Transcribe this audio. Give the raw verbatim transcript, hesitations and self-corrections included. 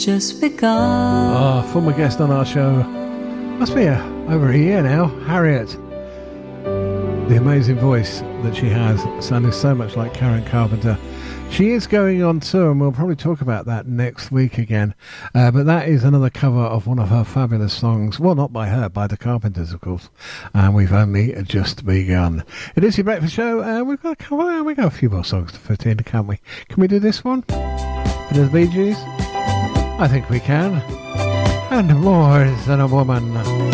Just begun. Ah, former guest on our show, must be a, over a year now, Harriet. The amazing voice that she has, sounding so much like Karen Carpenter. She is going on tour, and we'll probably talk about that next week again. Uh, but that is another cover of one of her fabulous songs. Well, not by her, by the Carpenters, of course. And we've only just begun. It is your breakfast show, and we've got a cover. We've got a few more songs to fit in, can't we? Can we do this one? It is Bee Gees. I think we can. And More Than a Woman.